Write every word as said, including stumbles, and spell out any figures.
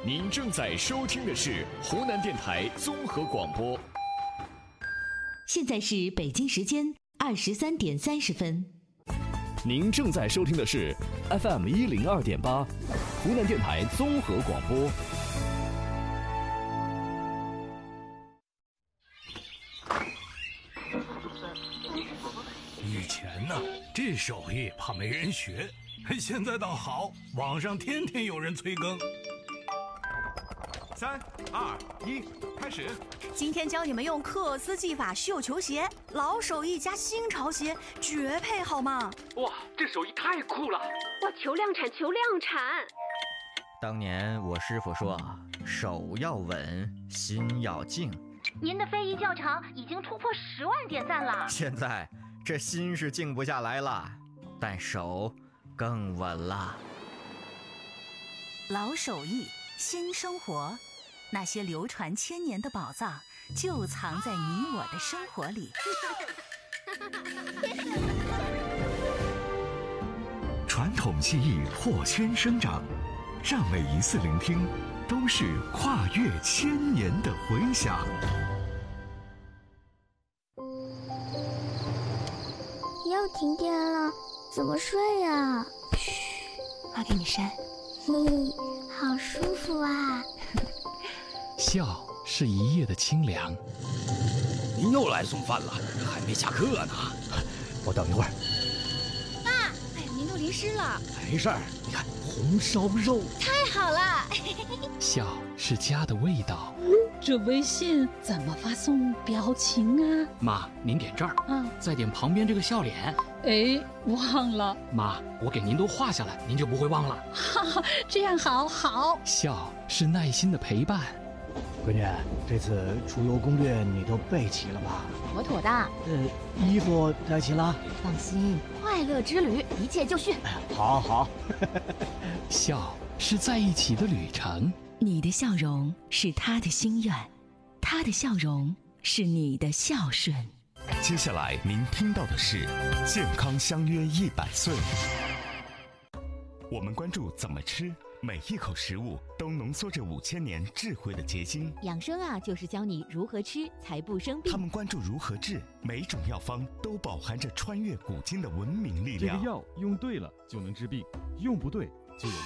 您正在收听的是湖南电台综合广播。 现在是北京时间二十三点三十分。 您正在收听的是 F M 一零二点八，湖南电台综合广播。 以前呢，这手艺怕没人学，现在倒好，网上天天有人催更。 三二一，开始！ 今天教你们用克斯技法绣球鞋，老手艺加新潮鞋，绝配好吗？ 哇，这手艺太酷了！ 哇，求量产，求量产！ 当年我师傅说，手要稳，心要静。 您的非遗教程已经突破十万点赞了。 现在这心是静不下来了，但手更稳了。 老手艺，新生活。那些流传千年的宝藏，就藏在你我的生活里。 传统技艺破圈生长，让每一次聆听都是跨越千年的回响。 又停电了，怎么睡呀？ 嘘，妈给你扇。 嘿，好舒服啊！ 笑是一夜的清凉。 您又来送饭了，还没下课呢。 我等一会儿。 爸，哎呀，您都淋湿了。 没事儿，你看红烧肉， 太好了。 笑是家的味道。 这微信怎么发送表情啊？ 妈，您点这儿， 啊， 再点旁边这个笑脸。 哎，忘了。 妈，我给您都画下来，您就不会忘了。 哈哈，这样好好。 笑是耐心的陪伴。 闺女，这次出游攻略你都备齐了吧？ 妥妥的。 呃，衣服带齐了？ 放心，快乐之旅一切就绪。 好好。 笑是在一起的旅程。 你的笑容是他的心愿，他的笑容是你的孝顺。 接下来您听到的是健康相约一百岁。我们关注怎么吃，每一口食物都浓缩着五千年智慧的结晶。 养生啊，就是教你如何吃才不生病。 他们关注如何治，每种药方都饱含着穿越古今的文明力量。 这个药用对了就能治病，用不对就有